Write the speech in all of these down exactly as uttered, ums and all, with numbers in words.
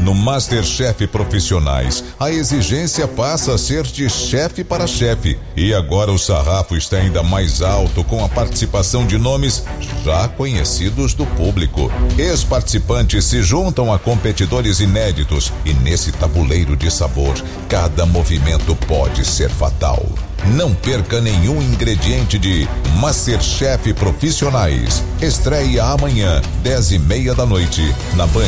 No MasterChef Profissionais, a exigência passa a ser de chefe para chefe. E agora o sarrafo está ainda mais alto com a participação de nomes já conhecidos do público. Ex-participantes se juntam a competidores inéditos e nesse tabuleiro de sabor, cada movimento pode ser fatal. Não perca nenhum ingrediente de MasterChef Profissionais. Estreia amanhã, dez e meia da noite, na Band.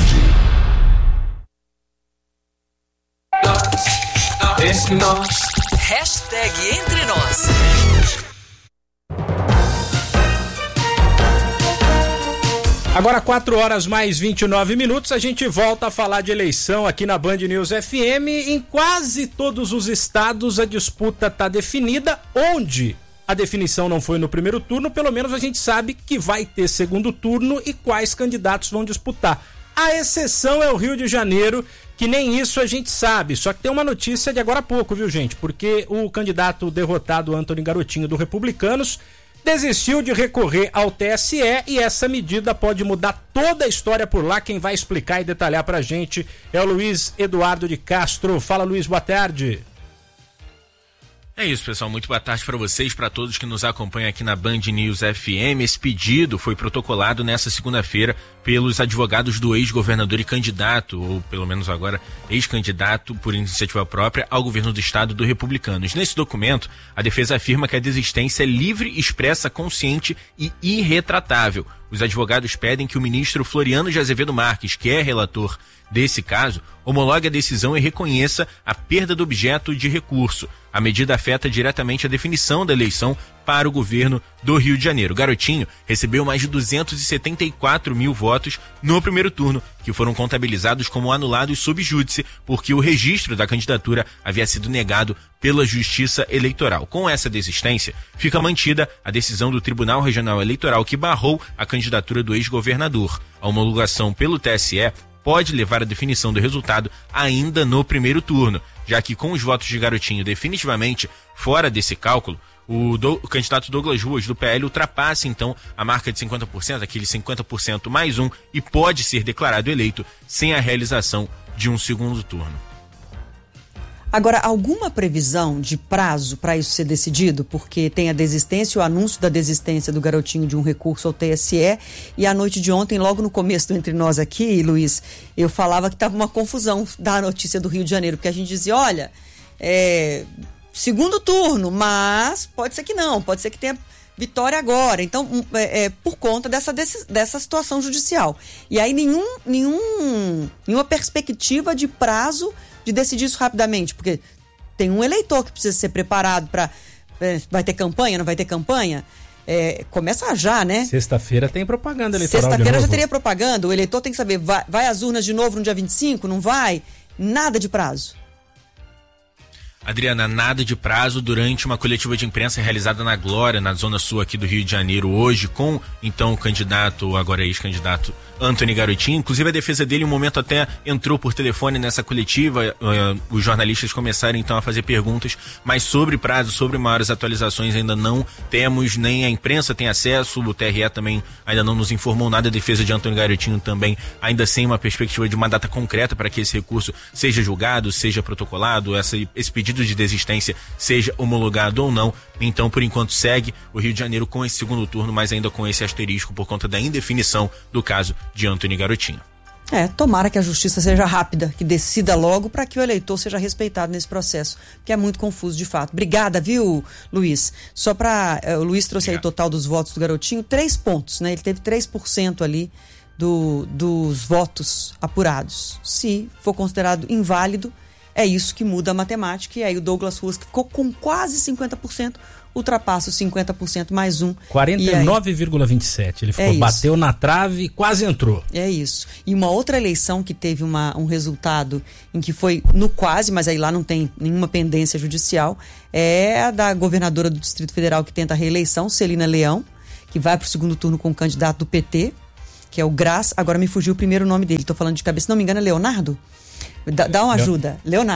Entre nós. Hashtag Entre Nós. Agora quatro horas mais vinte e nove minutos, a gente volta a falar de eleição aqui na Band News F M. Em quase todos os estados a disputa está definida. Onde a definição não foi no primeiro turno, pelo menos a gente sabe que vai ter segundo turno e quais candidatos vão disputar. A exceção é o Rio de Janeiro, que nem isso a gente sabe. Só que tem uma notícia de agora há pouco, viu, gente? Porque o candidato derrotado, Antony Garotinho, do Republicanos, desistiu de recorrer ao T S E e essa medida pode mudar toda a história por lá. Quem vai explicar e detalhar pra gente é o Luiz Eduardo de Castro. Fala, Luiz, boa tarde. É isso, pessoal. Muito boa tarde para vocês, para todos que nos acompanham aqui na Band News F M. Esse pedido foi protocolado nesta segunda-feira pelos advogados do ex-governador e candidato, ou pelo menos agora ex-candidato por iniciativa própria ao governo do estado do Republicanos. Nesse documento, a defesa afirma que a desistência é livre, expressa, consciente e irretratável. Os advogados pedem que o ministro Floriano de Azevedo Marques, que é relator desse caso, homologue a decisão e reconheça a perda do objeto de recurso. A medida afeta diretamente a definição da eleição para o governo do Rio de Janeiro. Garotinho recebeu mais de duzentos e setenta e quatro mil votos no primeiro turno, que foram contabilizados como anulados sub júdice, porque o registro da candidatura havia sido negado pela Justiça Eleitoral. Com essa desistência, fica mantida a decisão do Tribunal Regional Eleitoral que barrou a candidatura do ex-governador. A homologação pelo T S E pode levar à definição do resultado ainda no primeiro turno, já que com os votos de Garotinho definitivamente fora desse cálculo, o, do, o candidato Douglas Ruas, do P L, ultrapassa então a marca de cinquenta por cento, aquele cinquenta por cento mais um, e pode ser declarado eleito sem a realização de um segundo turno. Agora, alguma previsão de prazo para isso ser decidido? Porque tem a desistência, o anúncio da desistência do Garotinho de um recurso ao T S E, e à noite de ontem, logo no começo do Entre Nós aqui, Luiz, eu falava que estava uma confusão da notícia do Rio de Janeiro, porque a gente dizia, olha, é, segundo turno, mas pode ser que não, pode ser que tenha vitória agora, então é, é, por conta dessa, desse, dessa situação judicial. E aí nenhum, nenhum, nenhuma perspectiva de prazo de decidir isso rapidamente, porque tem um eleitor que precisa ser preparado para... É, vai ter campanha, não vai ter campanha? É, começa já, né? Sexta-feira tem propaganda eleitoral. Sexta-feira já teria propaganda, o eleitor tem que saber, vai, vai às urnas de novo no dia vinte e cinco, não vai? Nada de prazo. Adriana, nada de prazo. Durante uma coletiva de imprensa realizada na Glória, na zona sul aqui do Rio de Janeiro hoje, com então o candidato, agora ex-candidato Antony Garotinho, inclusive a defesa dele um momento até entrou por telefone nessa coletiva, uh, os jornalistas começaram então a fazer perguntas, mas sobre prazo, sobre maiores atualizações ainda não temos, nem a imprensa tem acesso, o T R E também ainda não nos informou nada, a defesa de Antony Garotinho também ainda sem uma perspectiva de uma data concreta para que esse recurso seja julgado, seja protocolado, essa, esse pedido de desistência seja homologado ou não. Então, por enquanto, segue o Rio de Janeiro com esse segundo turno, mas ainda com esse asterisco por conta da indefinição do caso de Antony Garotinho. É, tomara que a justiça seja rápida, que decida logo para que o eleitor seja respeitado nesse processo, que é muito confuso de fato. Obrigada, viu, Luiz? Só para uh, o Luiz trouxe aí o total dos votos do Garotinho, três pontos, né? Ele teve três por cento ali do, dos votos apurados. Se for considerado inválido, é isso que muda a matemática, e aí o Douglas Ruas, que ficou com quase cinquenta por cento, ultrapassa os cinquenta por cento mais um. quarenta e nove vírgula vinte e sete. Ele ficou, é bateu na trave e quase entrou. É isso. E uma outra eleição que teve uma, um resultado em que foi no quase, mas aí lá não tem nenhuma pendência judicial, é a da governadora do Distrito Federal que tenta a reeleição, Celina Leão, que vai para o segundo turno com o candidato do P T, que é o Graça. Agora me fugiu o primeiro nome dele, estou falando de cabeça, se não me engano é Leonardo? Dá, dá uma ajuda. Leonardo.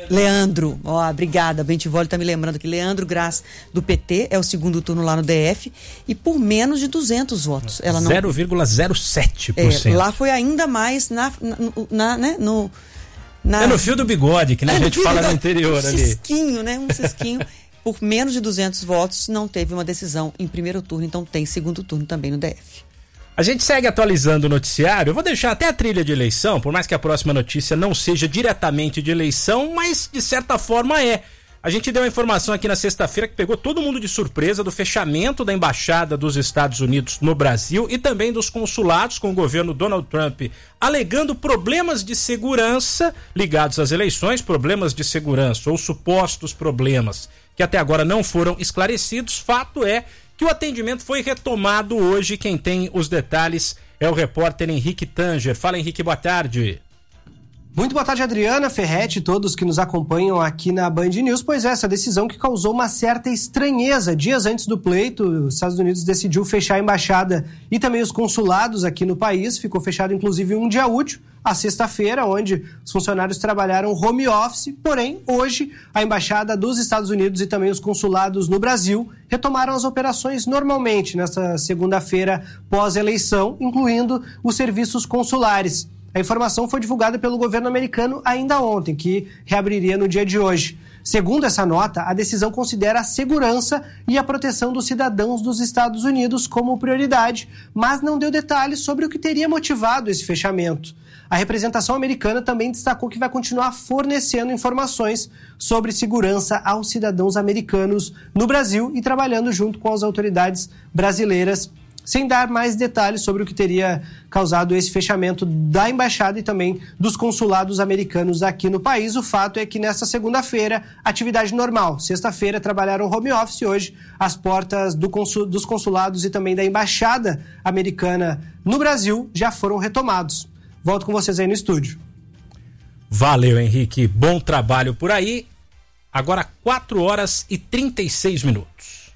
Leandro, ó, obrigada, Bentivoli tá me lembrando que Leandro Graz, do P T, é o segundo turno lá no D F, e por menos de duzentos votos. Ela não... zero vírgula zero sete por cento. É, lá foi ainda mais na, na, na, né, no... Na... É no fio do bigode, que nem é a gente fala no interior um ali. Um cisquinho, né? Um cisquinho. Por menos de duzentos votos, não teve uma decisão em primeiro turno, então tem segundo turno também no D F. A gente segue atualizando o noticiário. Eu vou deixar até a trilha de eleição, por mais que a próxima notícia não seja diretamente de eleição, mas de certa forma é. A gente deu uma informação aqui na sexta-feira que pegou todo mundo de surpresa do fechamento da Embaixada dos Estados Unidos no Brasil e também dos consulados, com o governo Donald Trump alegando problemas de segurança ligados às eleições, problemas de segurança ou supostos problemas que até agora não foram esclarecidos. Fato é que o atendimento foi retomado hoje. Quem tem os detalhes é o repórter Henrique Tanger. Fala, Henrique, boa tarde. Muito boa tarde, Adriana, Ferretti, todos que nos acompanham aqui na Band News. Pois é, essa decisão que causou uma certa estranheza. Dias antes do pleito, os Estados Unidos decidiu fechar a embaixada e também os consulados aqui no país. Ficou fechado, inclusive, um dia útil, a sexta-feira, onde os funcionários trabalharam home office. Porém, hoje, a Embaixada dos Estados Unidos e também os consulados no Brasil retomaram as operações normalmente nesta segunda-feira pós-eleição, incluindo os serviços consulares. A informação foi divulgada pelo governo americano ainda ontem, que reabriria no dia de hoje. Segundo essa nota, a decisão considera a segurança e a proteção dos cidadãos dos Estados Unidos como prioridade, mas não deu detalhes sobre o que teria motivado esse fechamento. A representação americana também destacou que vai continuar fornecendo informações sobre segurança aos cidadãos americanos no Brasil e trabalhando junto com as autoridades brasileiras, sem dar mais detalhes sobre o que teria causado esse fechamento da embaixada e também dos consulados americanos aqui no país. O fato é que nesta segunda-feira, atividade normal. Sexta-feira trabalharam home office, hoje as portas do consul, dos consulados e também da embaixada americana no Brasil já foram retomados. Volto com vocês aí no estúdio. Valeu, Henrique. Bom trabalho por aí. Agora quatro horas e trinta e seis minutos.